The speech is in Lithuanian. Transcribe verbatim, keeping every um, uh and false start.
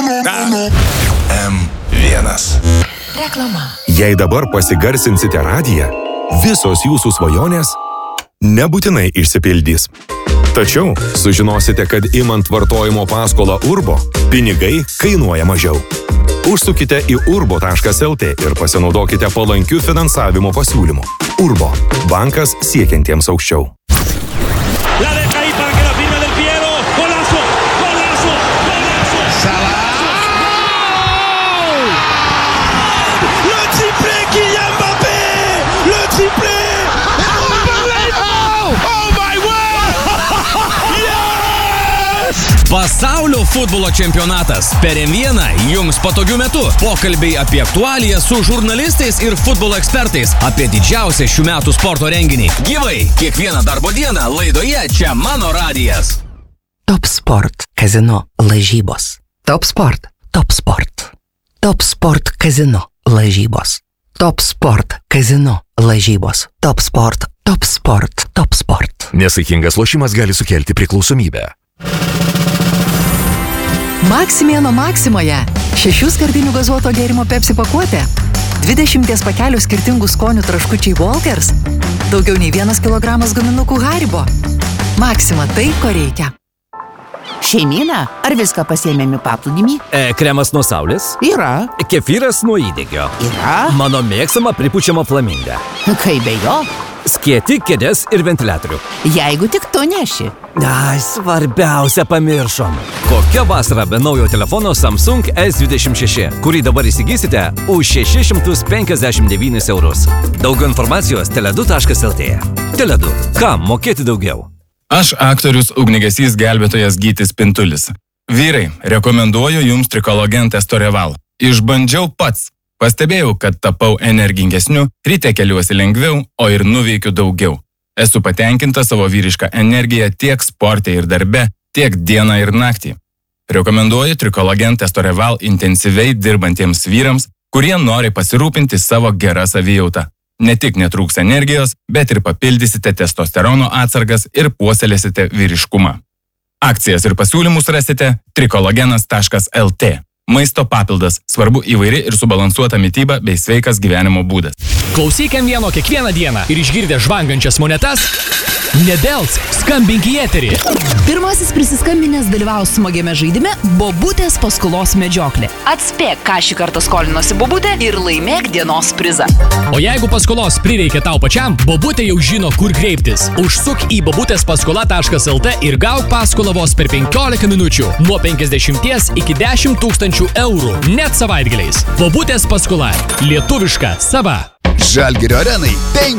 M vienas. Reklama. Jei dabar pasigarsinsite radiją, visos jūsų svajonės nebūtinai išsipildys. Tačiau sužinosite, kad imant vartojimo paskolą Urbo, pinigai kainuoja mažiau. Užsukite į urbo taškas lt ir pasinaudokite palankių finansavimo pasiūlymų. Urbo – bankas siekiantiems aukščiau. La deja ahí para que la firme del Piero. Golazo, golazo, golazo. Salah. Le triplé Kylian Mbappé. Le triplé. Oh my word. Yes! Pasaulio futbolo čempionatas per M vieną jums patogiu metu. Pokalbiai apie aktualiją su žurnalistais ir futbolo ekspertais apie didžiausią šių metų sporto renginį. Gyvai, kiekvieną darbo dieną laidoje čia mano radijas. Top Sport Kazino lažybos. Top Sport, Top Sport. Top Sport Kazino lažybos. Top Sport Kazino lažybos. Top Sport, Top Sport, Top Sport. Nesaikingas lošimas gali sukelti priklausomybę. Maksimėno Maksimoje. Šešių skardinių gazuoto gėrimo Pepsi pakuotė. Dvidešimties pakelių skirtingų skonių traškučiai Walkers. Daugiau nei vienas kilogramas guminukų Haribo. Maksima tai, ko reikia. Šeimyna, ar viską pasiėmėme paplūdimį? E, kremas nuo saulės. Yra. Kefyras nuo įdegio. Yra. Mano mėgsama pripučiama flaminga. Kaip be jo? Skėti, kėdės ir ventiliatorių. Jeigu tik tu neši. Ai, svarbiausia pamiršom. Kokia vasara be naujo telefono Samsung S dvidešimt šeši, kurį dabar įsigysite už šešis šimtus penkiasdešimt devynis eurus. Daugiau informacijos teledu taškas lt. Teledu. Kam mokėti daugiau? Aš aktorius ugnigesys gelbėtojas Gytis Pintulis. Vyrai, rekomenduoju jums Trikologen Testoreval. Išbandžiau pats. Pastebėjau, kad tapau energingesniu, ryte keliuosi lengviau, o ir nuveikiu daugiau. Esu patenkinta savo vyrišką energiją tiek sporte ir darbe, tiek dieną ir naktį. Rekomenduoju Trikologen Testoreval intensyviai dirbantiems vyrams, kurie nori pasirūpinti savo gerą savijautą. Ne tik netrūks energijos, bet ir papildysite testosterono atsargas ir puoselėsite vyriškumą. Akcijas ir pasiūlymus rasite trikologenas taškas lt. Maisto papildas. Svarbu įvairi ir subalansuota mityba bei sveikas gyvenimo būdas. Klausyk M vieną kiekvieną dieną ir išgirdę žvangančias monetas, nedelsk, skambink į eterį. Pirmasis prisiskambinęs dalyvaus smagiame žaidime Bobutės paskolos medžioklė. Atspėk, ką šį kartą skolinosi Bobutė ir laimėk dienos prizą. O jeigu paskolos prireikia tau pačiam, Bobutė jau žino, kur kreiptis. Užsuk į bobutės paskola taškas lt ir gauk paskolą vos per penkiolika minučių. Nuo penkiasdešimties iki dešimt tūkstančių eurų. Net savaitgaliais. Bobutės paskola. Lietuviška, sava. Žalgirio arenai